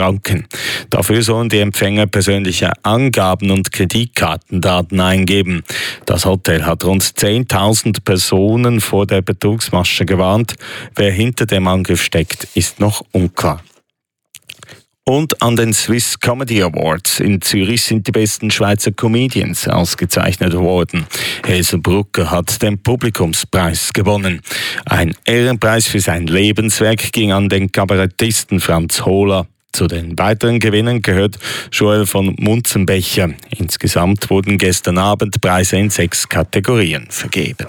Franken. Dafür sollen die Empfänger persönliche Angaben und Kreditkartendaten eingeben. Das Hotel hat rund 10.000 Personen vor der Betrugsmasche gewarnt. Wer hinter dem Angriff steckt, ist noch unklar. Und an den Swiss Comedy Awards in Zürich sind die besten Schweizer Comedians ausgezeichnet worden. Hazel Brucker hat den Publikumspreis gewonnen. Ein Ehrenpreis für sein Lebenswerk ging an den Kabarettisten Franz Hohler. Zu den weiteren Gewinnern gehört Joel von Munzenbecher. Insgesamt wurden gestern Abend Preise in 6 Kategorien vergeben.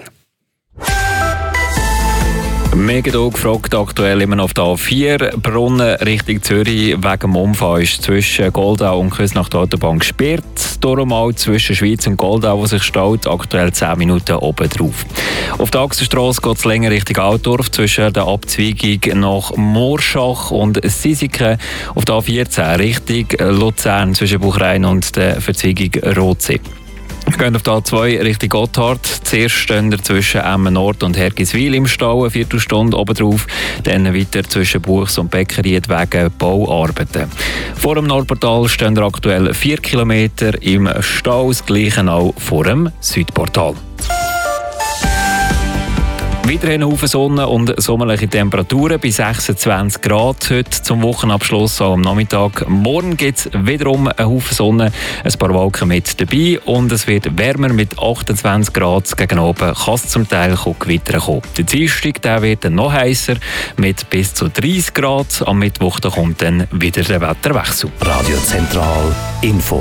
Mega gefragt, aktuell immer noch auf der A4. Brunnen Richtung Zürich wegen dem Unfall ist zwischen Goldau und Küsnacht Autobahn gesperrt. Darum auch zwischen Schweiz und Goldau, wo sich staut, aktuell 10 Minuten oben drauf. Auf der Achsenstrasse geht es länger Richtung Altdorf zwischen der Abzweigung nach Morschach und Sisiken. Auf der A14 Richtung Luzern zwischen Buchrein und der Verzweigung Rotsee. Wir gehen auf die A2 Richtung Gotthard. Zuerst stehen wir zwischen Emmen Nord und Hergiswil im Stau, eine Viertelstunde oben drauf. Dann weiter zwischen Buchs und Beckeried wegen Bauarbeiten. Vor dem Nordportal stehen wir aktuell 4 Kilometer im Stau, das Gleiche auch vor dem Südportal. Weiterhin Haufen Sonne und sommerliche Temperaturen bei 26 Grad heute zum Wochenabschluss am Nachmittag. Morgen gibt es wiederum einen Haufen Sonne, ein paar Wolken mit dabei und es wird wärmer mit 28 Grad. Gegen oben kann es zum Teil Gewitter kommen. Der Dienstag der wird dann noch heißer mit bis zu 30 Grad. Am Mittwoch kommt dann wieder der Wetterwechsel. Radio Zentral Info.